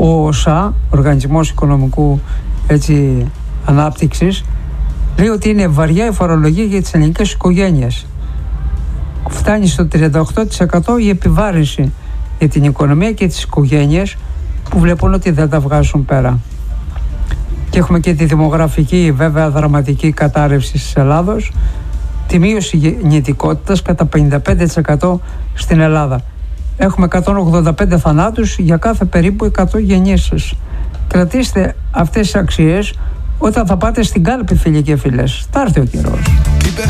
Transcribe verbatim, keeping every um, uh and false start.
Ο ΟΣΑ, Οργανισμός Οικονομικού έτσι, Ανάπτυξης, λέει ότι είναι βαριά η φορολογία για τις ελληνικές οικογένειες. Φτάνει στο τριάντα οκτώ τοις εκατό η επιβάρυνση για την οικονομία και τις οικογένειες που βλέπουν ότι δεν τα βγάζουν πέρα. Και έχουμε και τη δημογραφική βέβαια δραματική κατάρρευση της Ελλάδος, τη μείωση γεννητικότητας κατά πενήντα πέντε τοις εκατό στην Ελλάδα. Έχουμε εκατόν ογδόντα πέντε θανάτους για κάθε περίπου εκατό γεννήσεις. Κρατήστε αυτές τις αξίες όταν θα πάτε στην κάλπη, φίλοι και φίλες. Θα έρθει ο καιρός.